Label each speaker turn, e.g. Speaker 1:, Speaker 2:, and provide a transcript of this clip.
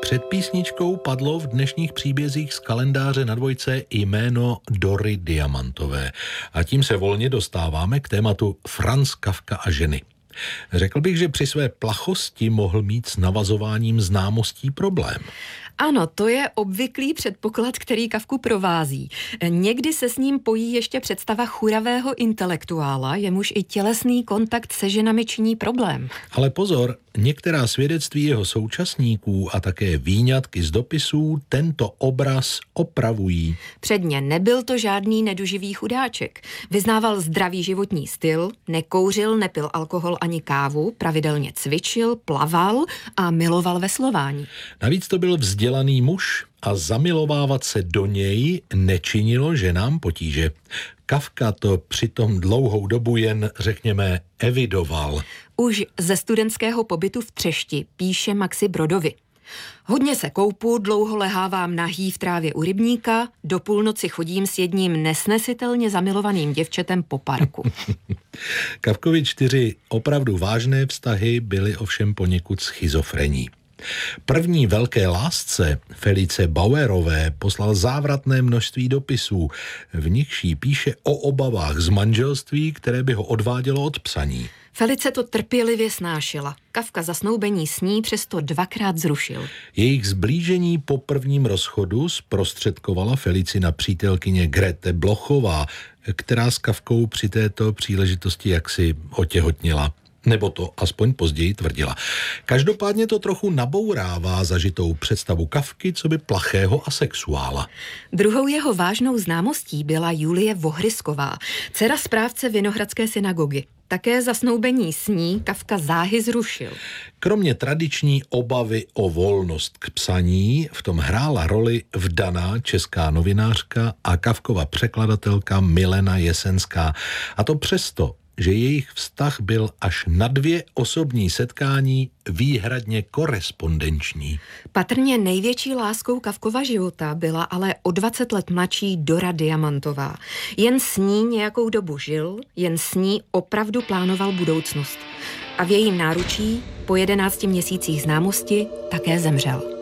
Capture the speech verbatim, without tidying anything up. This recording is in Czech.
Speaker 1: Před písničkou padlo v dnešních příbězích z kalendáře na dvojce jméno Dory Diamantové. A tím se volně dostáváme k tématu Franz Kafka a ženy. Řekl bych, že při své plachosti mohl mít s navazováním známostí problém.
Speaker 2: Ano, to je obvyklý předpoklad, který Kafku provází. Někdy se s ním pojí ještě představa churavého intelektuála, jemuž i tělesný kontakt se ženami činí problém.
Speaker 1: Ale pozor, některá svědectví jeho současníků a také výňatky z dopisů tento obraz opravují.
Speaker 2: Předně nebyl to žádný neduživý chudáček. Vyznával zdravý životní styl, nekouřil, nepil alkohol ani kávu, pravidelně cvičil, plaval a miloval veslování.
Speaker 1: Navíc to byl vzdělaný muž a zamilovávat se do něj nečinilo ženám potíže. Kafka to přitom dlouhou dobu jen, řekněme, evidoval.
Speaker 2: Už ze studentského pobytu v Třešti píše Maxi Brodovi. Hodně se koupu, dlouho lehávám nahý v trávě u rybníka, do půlnoci chodím s jedním nesnesitelně zamilovaným děvčetem po parku.
Speaker 1: Kafkovi čtyři opravdu vážné vztahy byly ovšem poněkud schizofrenní. První velké lásce Felice Bauerové poslal závratné množství dopisů, v nichž jí píše o obavách z manželství, které by ho odvádělo od psaní.
Speaker 2: Felice to trpělivě snášela. Kafka zasnoubení s ní přesto dvakrát zrušil.
Speaker 1: Jejich zblížení po prvním rozchodu zprostředkovala Felicina přítelkyně Grete Blochová, která s Kafkou při této příležitosti jaksi otěhotněla. Nebo to aspoň později tvrdila. Každopádně to trochu nabourává zažitou představu Kafky coby plachého asexuála.
Speaker 2: Druhou jeho vážnou známostí byla Julie Vohrysková, dcera správce Vinohradské synagogy. Také zasnoubení s ní Kafka záhy zrušil.
Speaker 1: Kromě tradiční obavy o volnost k psaní v tom hrála roli vdaná česká novinářka a Kafkova překladatelka Milena Jesenská. A to přesto, že jejich vztah byl až na dvě osobní setkání výhradně korespondenční.
Speaker 2: Patrně největší láskou Kafkova života byla ale o dvacet let mladší Dora Diamantová. Jen s ní nějakou dobu žil, jen s ní opravdu plánoval budoucnost. A v jejím náručí po jedenácti měsících známosti také zemřel.